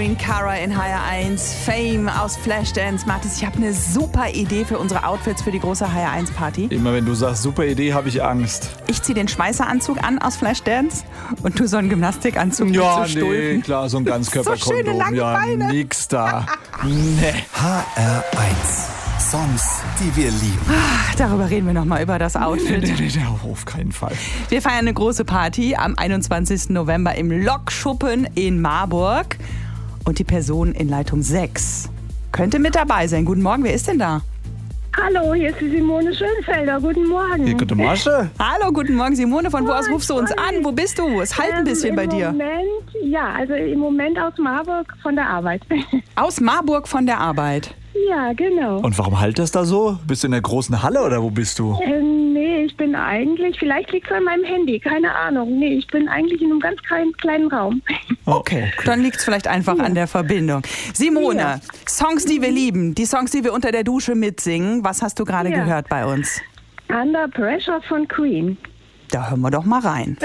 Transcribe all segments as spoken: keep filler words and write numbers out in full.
Irene Cara in H R eins. Fame aus Flashdance. Mathis, ich habe eine super Idee für unsere Outfits für die große H R eins Party. Immer wenn du sagst, super Idee, habe ich Angst. Ich ziehe den Schweißeranzug an aus Flashdance und du so einen Gymnastikanzug Ja, mit so Stulpen. nee, klar, so ein Ganzkörperkondom. So schöne lange ja, Beine. nix da. Nee. H R eins. Songs, die wir lieben. Ach, darüber reden wir nochmal über das Outfit. Nee, nee, nee, auf keinen Fall. Wir feiern eine große Party am einundzwanzigsten November im Lokschuppen in Marburg. Und die Person in Leitung sechs könnte mit dabei sein. Guten Morgen, wer ist denn da? Hallo, hier ist die Simone Schönfelder. Guten Morgen. Hey, gute Masche. Hallo, guten Morgen Simone. Von wo aus Moin, rufst du uns moin. an? Wo bist du? Es halt ein Ähm, bisschen bei im dir. Moment, ja, also im Moment aus Marburg von der Arbeit. Aus Marburg von der Arbeit. Ja, genau. Und warum halt das da so? Bist du in der großen Halle oder wo bist du? Ähm, nee, ich bin eigentlich, vielleicht liegt es an meinem Handy, keine Ahnung. Nee, ich bin eigentlich in einem ganz kleinen, kleinen Raum. Okay, dann liegt es vielleicht einfach an der Verbindung. Simone, Ja. Songs, die wir lieben, die Songs, die wir unter der Dusche mitsingen. Was hast du gerade Ja. gehört bei uns? Under Pressure von Queen. Da hören wir doch mal rein.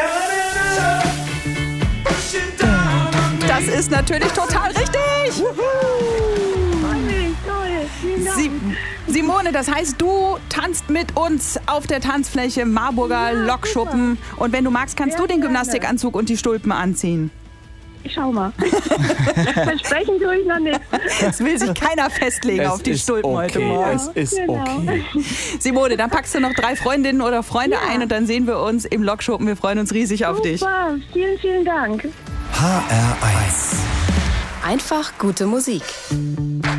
Das ist natürlich total richtig. Toll, toll. Vielen Dank. Si Simone, das heißt, du tanzt mit uns auf der Tanzfläche im Marburger Ja, Lokschuppen. Und wenn du magst, kannst Sehr du den gerne. Gymnastikanzug und die Stulpen anziehen. Ich schau mal. Versprechen tue ich noch nicht. Es will sich keiner festlegen Es auf die ist Stulpen okay. heute Morgen. Es ist Genau. okay. Simone, dann packst du noch drei Freundinnen oder Freunde Ja. ein und dann sehen wir uns im Lokschuppen. Wir freuen uns riesig auf dich. Super, vielen, vielen Dank. H R eins. Einfach gute Musik.